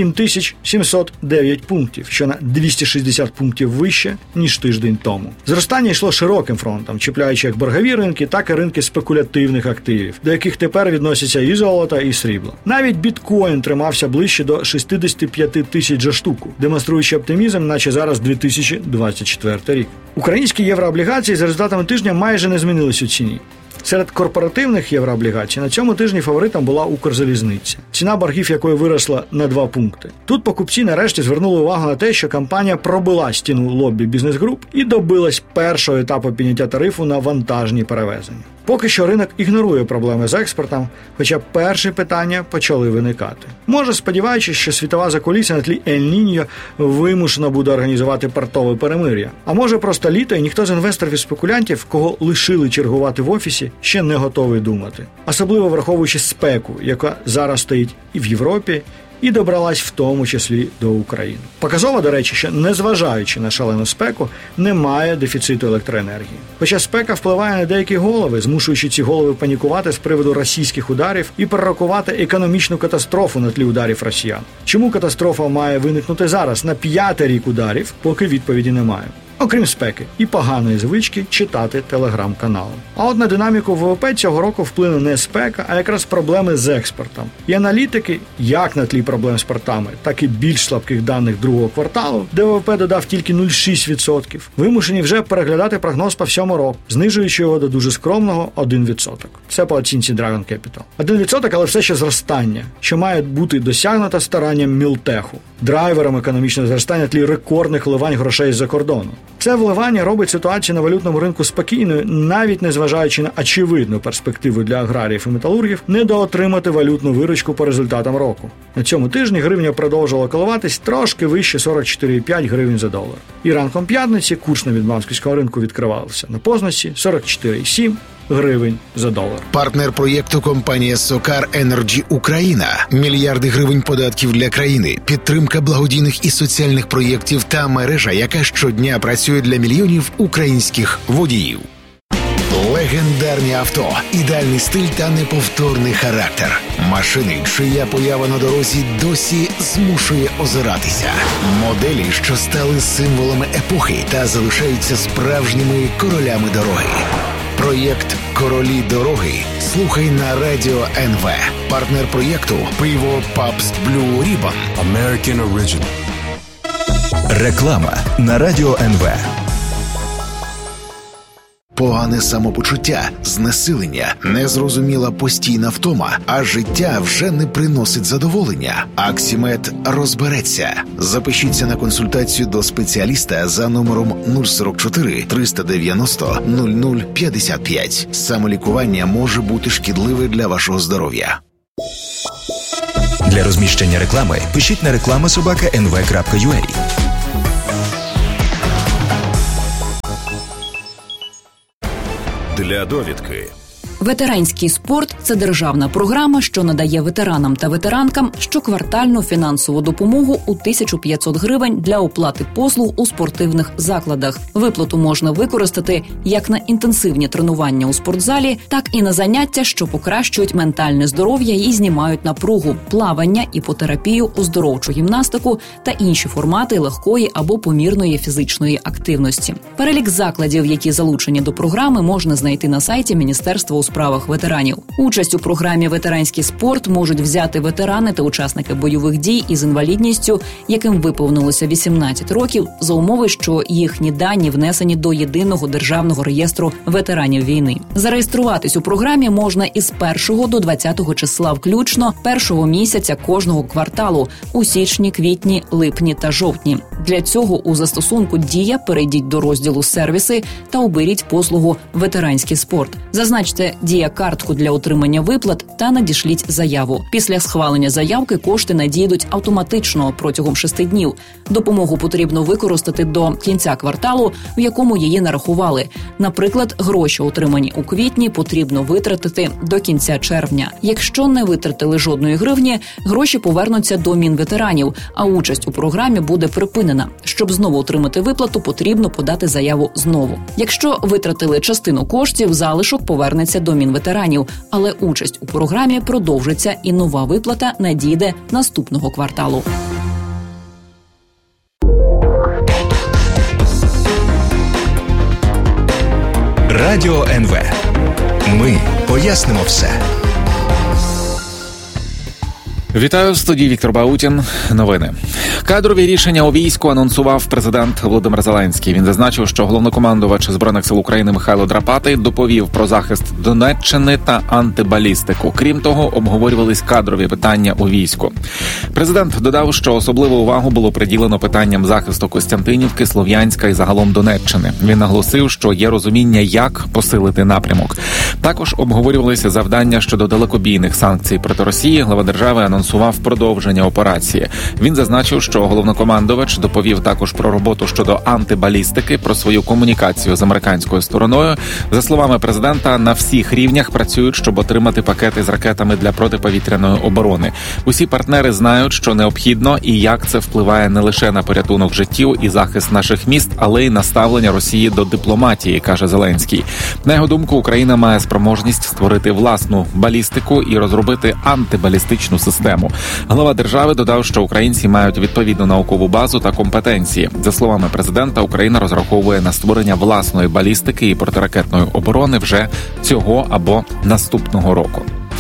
7709 пунктів, що на 260 пунктів вище, ніж тиждень тому. Зростання йшло широким фронтом, чіпляючи як боргові ринки, так і ринки спекулятивних активів, до яких тепер відносяться і золото, і срібло. Навіть біткоін тримався ближче до 65 тисяч за штуку, демонструючи оптимізм, наче зараз 2024 рік. Українські єврооблігації за результатами тижня майже не змінились у ціні. Серед корпоративних єврооблігацій на цьому тижні фаворитом була Укрзалізниця, ціна боргів якої виросла на 2 пункти. Тут покупці нарешті звернули увагу на те, що компанія пробила стіну лоббі бізнес-груп і добилась першого етапу підняття тарифу на вантажні перевезення. Поки що ринок ігнорує проблеми з експортом, хоча перші питання почали виникати. Може, сподіваючись, що світова закулісся на тлі Ель-Ніньо вимушена буде організувати портове перемир'я. А може просто літо і ніхто з інвесторів і спекулянтів, кого лишили чергувати в офісі, ще не готовий думати. Особливо враховуючи спеку, яка зараз стоїть і в Європі, і добралась в тому числі до України. Показово, до речі, що незважаючи на шалену спеку, немає дефіциту електроенергії. Хоча спека впливає на деякі голови, змушуючи ці голови панікувати з приводу російських ударів і пророкувати економічну катастрофу на тлі ударів росіян. Чому катастрофа має виникнути зараз, на 5-й рік ударів, поки відповіді немає. Окрім спеки і поганої звички читати телеграм-канали. А от на динаміку ВВП цього року вплине не спека, а якраз проблеми з експортом. І аналітики, як на тлі проблем з портами, так і більш слабких даних другого кварталу, де ВВП додав тільки 0,6%, вимушені вже переглядати прогноз по всьому року, знижуючи його до дуже скромного 1%. Це по оцінці Dragon Capital. 1%, але все ще зростання, що має бути досягнуто старанням Мілтеху, драйвером економічного зростання тлі рекордних вливань грошей з-за кордону. Це вливання робить ситуацію на валютному ринку спокійною, навіть незважаючи на очевидну перспективу для аграріїв і металургів недоотримати валютну виручку по результатам року. На цьому тижні гривня продовжувала коливатись трошки вище 44,5 гривень за долар. І ранком п'ятниці курс на відбанківського ринку відкривався на позначці 44,7 гривень за долар. Партнер проєкту компанія Сокар Енерджі Україна. Мільярди гривень податків для країни, підтримка благодійних і соціальних проєктів та мережа, яка щодня працює для мільйонів українських водіїв. Легендарні авто, ідеальний стиль та неповторний характер. Машини, чия поява на дорозі досі змушує озиратися. Моделі, що стали символами епохи та залишаються справжніми королями дороги. Проєкт «Королі дороги» слухай на Радіо НВ. Партнер проєкту – пиво Pabst Blue Ribbon. American Original. Реклама на Радіо НВ. Погане самопочуття, знесилення, незрозуміла постійна втома, а життя вже не приносить задоволення. Аксімед розбереться. Запишіться на консультацію до спеціаліста за номером 044 390 0055. Самолікування може бути шкідливе для вашого здоров'я. Для розміщення реклами пишіть на reklama@nv.ua. Для довідки. Ветеранський спорт – це державна програма, що надає ветеранам та ветеранкам щоквартальну фінансову допомогу у 1500 гривень для оплати послуг у спортивних закладах. Виплату можна використати як на інтенсивні тренування у спортзалі, так і на заняття, що покращують ментальне здоров'я і знімають напругу, плавання, іпотерапію, оздоровчу гімнастику та інші формати легкої або помірної фізичної активності. Перелік закладів, які залучені до програми, можна знайти на сайті Міністерства у справах ветеранів. Участь у програмі «Ветеранський спорт» можуть взяти ветерани та учасники бойових дій із інвалідністю, яким виповнилося 18 років, за умови, що їхні дані внесені до Єдиного державного реєстру ветеранів війни. Зареєструватись у програмі можна із 1 до 20 числа включно першого місяця кожного кварталу у січні, квітні, липні та жовтні. Для цього у застосунку «Дія» перейдіть до розділу «Сервіси» та оберіть послугу «Ветеранський спорт». Зазначте «Дія-картку» для отримання виплат та надішліть заяву. Після схвалення заявки кошти надійдуть автоматично протягом 6 днів. Допомогу потрібно використати до кінця кварталу, в якому її нарахували. Наприклад, гроші, отримані у квітні, потрібно витратити до кінця червня. Якщо не витратили жодної гривні, гроші повернуться до Мінветеранів, а участь у програмі буде припинена. Щоб знову отримати виплату, потрібно подати заяву знову. Якщо витратили частину коштів, залишок повернеться до Мінветеранів, але участь у програмі продовжиться і нова виплата надійде наступного кварталу. Радіо НВ. Ми пояснимо все. Вітаю, в студії Віктор Баутін. Новини. Кадрові рішення у війську анонсував президент Володимир Зеленський. Він зазначив, що головнокомандувач Збройних сил України Михайло Драпатий доповів про захист Донеччини та антибалістику. Крім того, обговорювались кадрові питання у війську. Президент додав, що особливу увагу було приділено питанням захисту Костянтинівки, Слов'янська і загалом Донеччини. Він наголосив, що є розуміння, як посилити напрямок. Також обговорювалися завдання щодо далекобійних санкцій проти Росії. Глава держави анонсував продовження операції. Він зазначив, що головнокомандувач доповів також про роботу щодо антибалістики, про свою комунікацію з американською стороною. За словами президента, на всіх рівнях працюють, щоб отримати пакети з ракетами для протиповітряної оборони. Усі партнери знають, що необхідно і як це впливає не лише на порятунок життів і захист наших міст, але й на ставлення Росії до дипломатії, каже Зеленський. На його думку, Україна має спроможність створити власну балістику і розробити антибалістичну систему. Глава держави додав, що українці мають відповідну наукову базу та компетенції. За словами президента, Україна розраховує на створення власної балістики і протиракетної оборони вже цього або наступного року.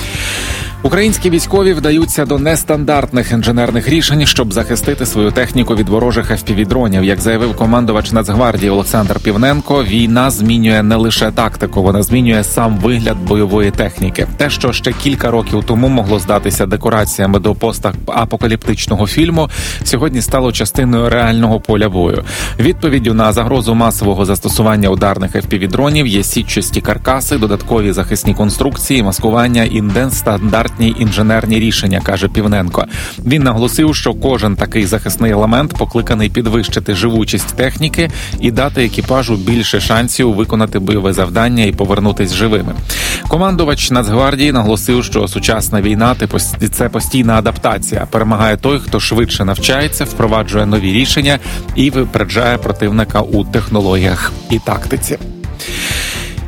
Українські військові вдаються до нестандартних інженерних рішень, щоб захистити свою техніку від ворожих FPV-дронів. Як заявив командувач Нацгвардії Олександр Півненко, війна змінює не лише тактику, вона змінює сам вигляд бойової техніки. Те, що ще кілька років тому могло здатися декораціями до постапокаліптичного фільму, сьогодні стало частиною реального поля бою. Відповіддю на загрозу масового застосування ударних FPV-дронів є сітчасті каркаси, додаткові захисні конструкції, маскування і нестандартні інженерні рішення, каже Півненко. Він наголосив, що кожен такий захисний елемент покликаний підвищити живучість техніки і дати екіпажу більше шансів виконати бойове завдання і повернутись живими. Командувач Нацгвардії наголосив, що сучасна війна – це постійна адаптація. Перемагає той, хто швидше навчається, впроваджує нові рішення і випереджає противника у технологіях і тактиці.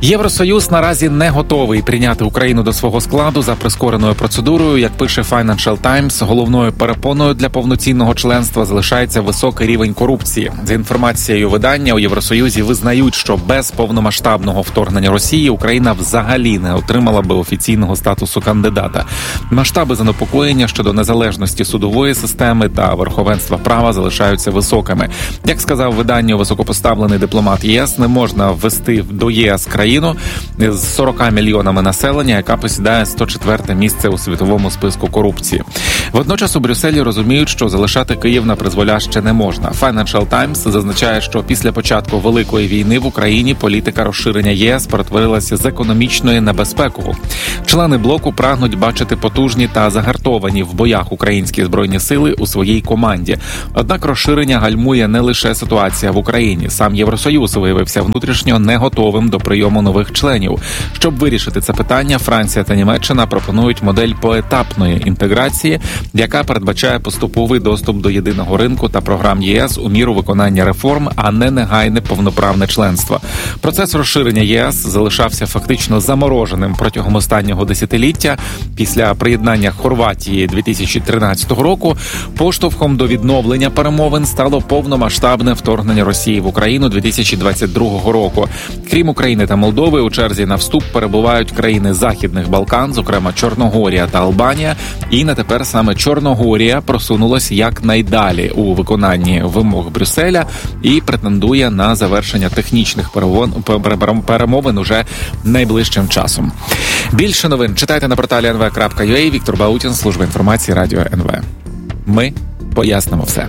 Євросоюз наразі не готовий прийняти Україну до свого складу за прискореною процедурою. Як пише Financial Times, головною перепоною для повноцінного членства залишається високий рівень корупції. За інформацією видання, у Євросоюзі визнають, що без повномасштабного вторгнення Росії Україна взагалі не отримала би офіційного статусу кандидата. Масштаби занепокоєння щодо незалежності судової системи та верховенства права залишаються високими. Як сказав виданню високопоставлений дипломат ЄС, не можна ввести до ЄС країну з 40 мільйонами населення, яка посідає 104-те місце у світовому списку корупції. Водночас у Брюсселі розуміють, що залишати Київ на призволяще не можна. Financial Times зазначає, що після початку Великої війни в Україні політика розширення ЄС перетворилася з економічної на безпекову. Члени блоку прагнуть бачити потужні та загартовані в боях українські збройні сили у своїй команді. Однак розширення гальмує не лише ситуація в Україні. Сам Євросоюз виявився внутрішньо не готовим до прийому нових членів. Щоб вирішити це питання, Франція та Німеччина пропонують модель поетапної інтеграції, яка передбачає поступовий доступ до єдиного ринку та програм ЄС у міру виконання реформ, а не негайне повноправне членство. Процес розширення ЄС залишався фактично замороженим протягом останнього десятиліття. Після приєднання Хорватії 2013 року поштовхом до відновлення перемовин стало повномасштабне вторгнення Росії в Україну 2022 року. Крім України та Молдови, у черзі на вступ перебувають країни Західних Балкан, зокрема Чорногорія та Албанія. І на тепер саме Чорногорія просунулась якнайдалі у виконанні вимог Брюсселя і претендує на завершення технічних перемовин уже найближчим часом. Більше новин читайте на порталі nv.ua. Віктор Баутін, служба інформації Радіо НВ. Ми пояснимо все.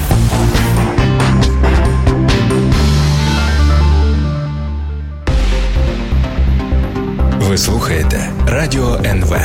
Ви слухаєте Радіо НВ.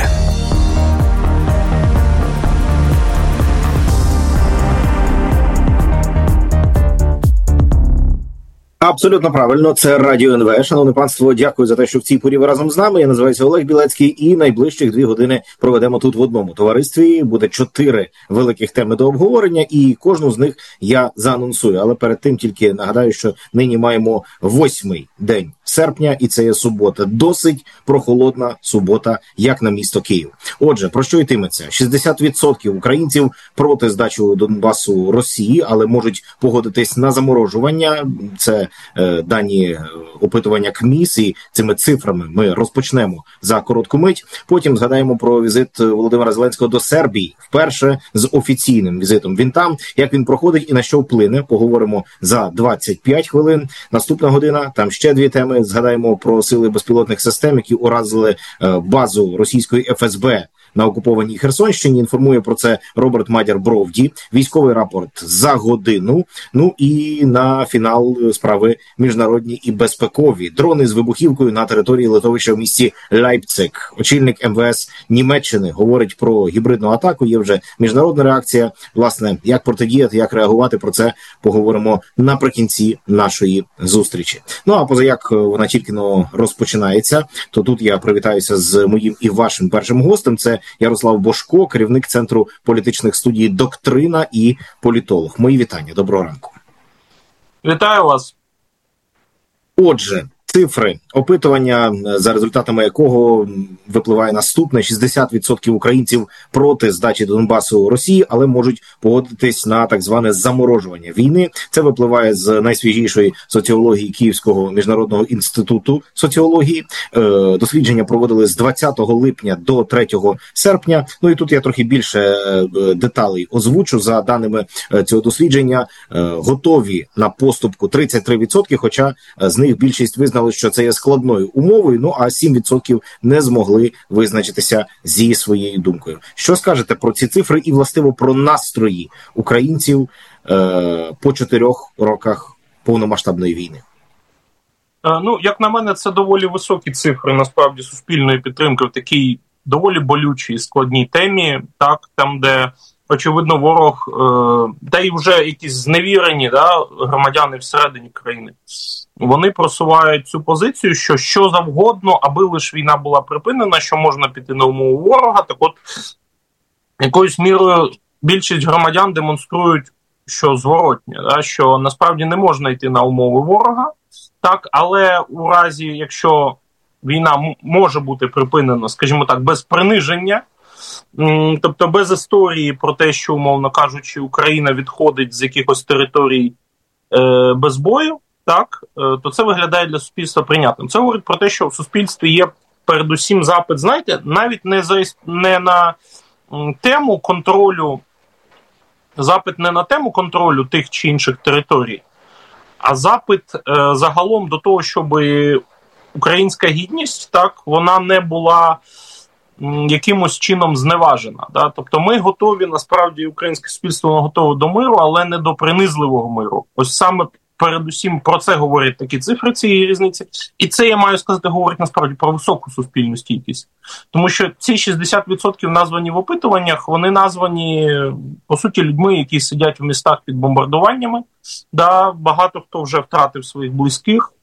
Абсолютно правильно, це Радіо НВ. Шановне панство, дякую за те, що в цій порі ви разом з нами. Я називаюся Олег Білецький, і найближчих 2 години проведемо тут в одному товаристві. Буде 4 великих теми до обговорення, і кожну з них я заанонсую. Але перед тим тільки нагадаю, що нині маємо 8-й день серпня, і це є субота. Досить прохолодна субота, як на місто Київ. Отже, про що йтиметься? 60% українців проти здачі Донбасу Росії, але можуть погодитись на заморожування. Це дані опитування КМІС, і цими цифрами ми розпочнемо за коротку мить. Потім згадаємо про візит Володимира Зеленського до Сербії. Вперше з офіційним візитом. Він там, як він проходить і на що вплине. Поговоримо за 25 хвилин. Наступна година, там ще 2 теми. Згадаємо про сили безпілотних систем, які уразили базу російської ФСБ на окупованій Херсонщині. Інформує про це Роберт Мадяр-Бровді. Військовий рапорт за годину. Ну і на фінал справи міжнародні і безпекові. Дрони з вибухівкою на території литовища в місті Лейпциг. Очільник МВС Німеччини говорить про гібридну атаку. Є вже міжнародна реакція. Власне, як протидіяти, як реагувати, про це поговоримо наприкінці нашої зустрічі. Ну а поза як вона тільки розпочинається, то тут я привітаюся з моїм і вашим першим гостем. Це Ярослав Божко, керівник Центру політичних студій «Доктрина» і політолог. Мої вітання. Доброго ранку. Вітаю вас. Отже, цифри опитування, за результатами якого випливає наступне: 60% українців проти здачі Донбасу Росії, але можуть погодитись на так зване заморожування війни. Це випливає з найсвіжішої соціології Київського міжнародного інституту соціології. Дослідження проводили з 20 липня до 3 серпня. Ну і тут я трохи більше деталей озвучу. За даними цього дослідження, готові на поступку 33%, хоча з них більшість визнали, що це є складною умовою, ну а 7% не змогли визначитися зі своєю думкою. Що скажете про ці цифри і, властиво, про настрої українців по 4 роках повномасштабної війни? Ну, як на мене, це доволі високі цифри, насправді, суспільної підтримки в такій доволі болючій, складній темі, так, там, де, очевидно, ворог, та й вже якісь зневірені, громадяни всередині країни, вони просувають цю позицію, що завгодно, аби лише війна була припинена, що можна піти на умову ворога. Так от, якоюсь мірою більшість громадян демонструють, що зворотнє, що насправді не можна йти на умови ворога, так, але у разі, якщо війна може бути припинена, скажімо так, без приниження, тобто без історії про те, що, умовно кажучи, Україна відходить з якихось територій без бою, так, то це виглядає для суспільства прийнятним. Це говорить про те, що в суспільстві є передусім запит, знаєте, навіть не на тему контролю, запит не на тему контролю тих чи інших територій, а запит загалом до того, щоб українська гідність, так, вона не була якимось чином зневажена. Да? Тобто ми готові, насправді, українське суспільство готове до миру, але не до принизливого миру. Ось саме передусім про це говорять такі цифри, цієї різниці. І це, я маю сказати, говорить насправді про високу суспільну стійкість. Тому що ці 60% названі в опитуваннях, вони названі, по суті, людьми, які сидять в містах під бомбардуваннями. Да, багато хто вже втратив своїх близьких.